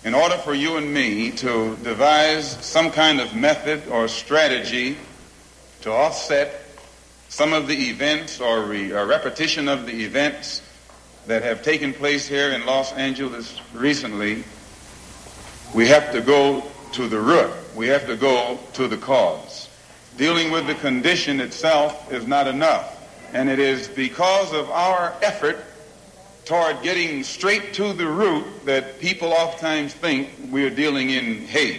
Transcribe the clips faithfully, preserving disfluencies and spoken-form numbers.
in order for you and me to devise some kind of method or strategy to offset some of the events or, re, or repetition of the events that have taken place here in Los Angeles recently, we have to go to the root. We have to go to the cause. Dealing with the condition itself is not enough. And it is because of our effort toward getting straight to the root that people oftentimes think we are dealing in hate.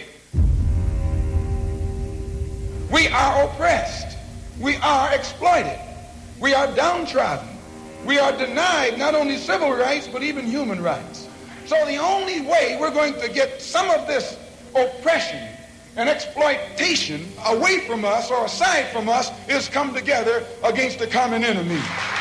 We are oppressed. We are exploited. We are downtrodden. We are denied not only civil rights, but even human rights. So the only way we're going to get some of this oppression and exploitation away from us or aside from us is come together against the common enemy.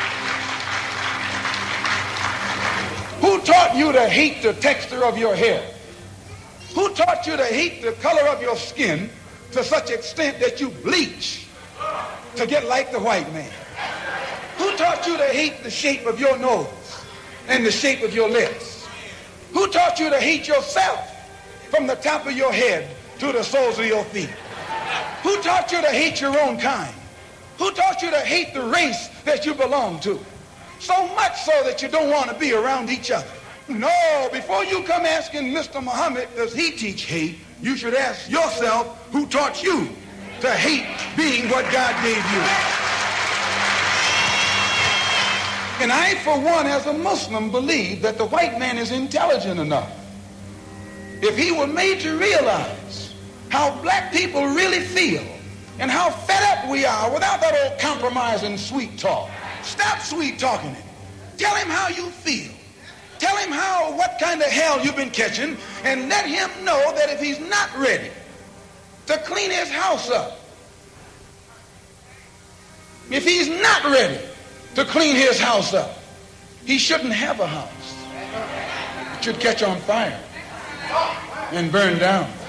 Who taught you to hate the texture of your hair? Who taught you to hate the color of your skin to such extent that you bleach to get like the white man? Who taught you to hate the shape of your nose and the shape of your lips? Who taught you to hate yourself from the top of your head to the soles of your feet? Who taught you to hate your own kind? Who taught you to hate the race that you belong to? So much so that you don't want to be around each other. No, before you come asking Mister Muhammad, does he teach hate, you should ask yourself, who taught you to hate being what God gave you? And I, for one, as a Muslim, believe that the white man is intelligent enough. If he were made to realize how black people really feel and how fed up we are without that old compromise and sweet talk. Stop sweet talking him. Tell him how you feel. Tell him how, what kind of hell you've been catching, and let him know that if he's not ready to clean his house up, if he's not ready to clean his house up, he shouldn't have a house. It should catch on fire and burn down.